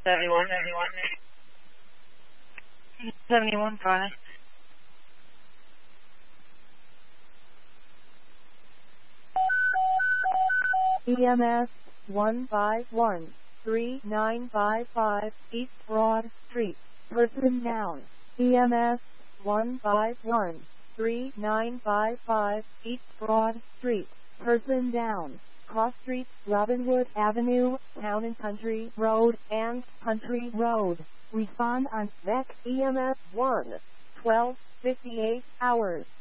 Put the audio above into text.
71. 71, Friday. EMS 1513955 East Broad Street. Person down. EMS 1513955 East Broad Street. Person down. Cross Street, Robinwood Avenue, Town and Country Road, and Country Road. Respond on VEC EMS 1, 12:58 hours.